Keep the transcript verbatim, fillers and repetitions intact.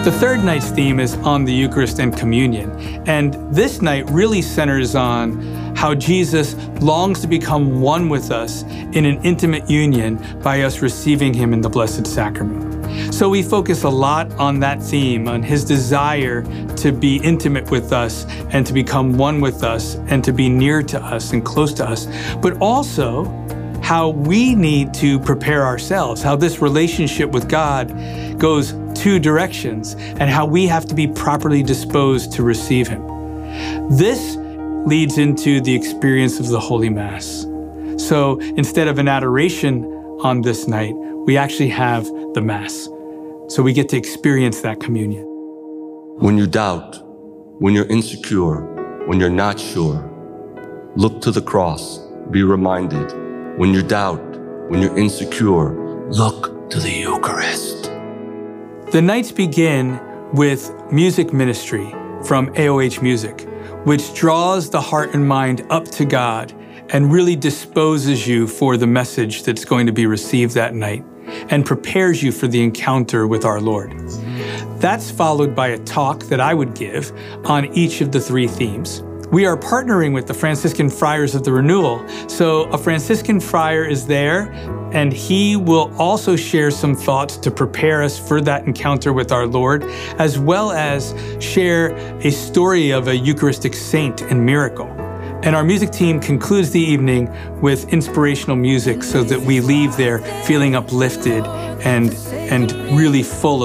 The third night's theme is on the Eucharist and communion. And this night really centers on how Jesus longs to become one with us in an intimate union by us receiving him in the Blessed Sacrament. So we focus a lot on that theme, on his desire to be intimate with us and to become one with us and to be near to us and close to us, but also how we need to prepare ourselves, how this relationship with God goes two directions, and how we have to be properly disposed to receive him. This leads into the experience of the Holy Mass. So instead of an adoration on this night, we actually have the Mass. So we get to experience that communion. When you doubt, when you're insecure, when you're not sure, look to the cross, be reminded. When you doubt, when you're insecure, look to the Eucharist. The nights begin with music ministry from A O H Music, which draws the heart and mind up to God and really disposes you for the message that's going to be received that night and prepares you for the encounter with our Lord. That's followed by a talk that I would give on each of the three themes. We are partnering with the Franciscan Friars of the Renewal, so a Franciscan friar is there, and he will also share some thoughts to prepare us for that encounter with our Lord, as well as share a story of a Eucharistic saint and miracle. And our music team concludes the evening with inspirational music so that we leave there feeling uplifted and, and really full of